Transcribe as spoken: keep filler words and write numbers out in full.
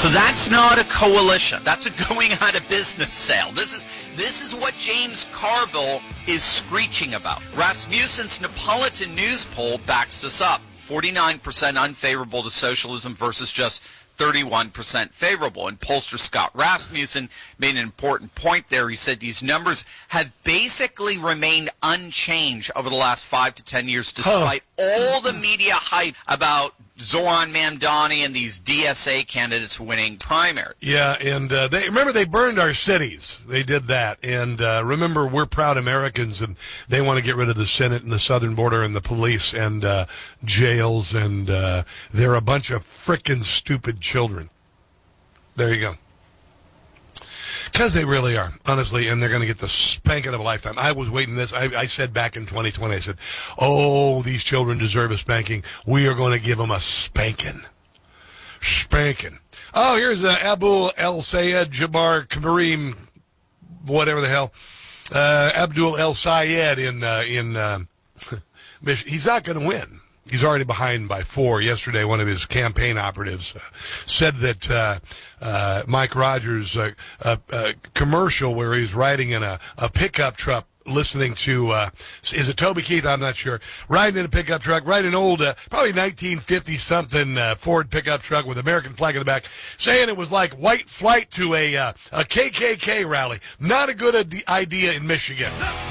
So that's not a coalition. That's a going out of business sale. This is this is what James Carville is screeching about. Rasmussen's Neapolitan News poll backs this up. forty-nine percent unfavorable to socialism versus just thirty-one percent favorable. And pollster Scott Rasmussen made an important point there. He said these numbers have basically remained unchanged over the last five to ten years, despite huh. all the media hype about Zoran Mamdani and these D S A candidates winning primary. Yeah, and uh, they remember they burned our cities. They did that. And uh, remember, we're proud Americans, and they want to get rid of the Senate and the southern border and the police and uh, jails, and uh, they're a bunch of frickin' stupid children. There you go. Because they really are, honestly, and they're going to get the spanking of a lifetime. I was waiting this. I, I said back in twenty twenty, I said, oh, these children deserve a spanking. We are going to give them a spanking. Spanking. Oh, here's uh, Abu El Sayed Jabbar Kareem, whatever the hell, uh, Abdul El Sayed in, uh, in uh, he's not going to win. He's already behind by four. Yesterday, one of his campaign operatives uh, said that uh, uh, Mike Rogers' uh, uh, uh, commercial where he's riding in a, a pickup truck listening to, uh, is it Toby Keith? I'm not sure. Riding in a pickup truck, riding an old, uh, probably nineteen fifty-something uh, Ford pickup truck with American flag in the back, saying it was like white flight to a, uh, a K K K rally. Not a good idea in Michigan.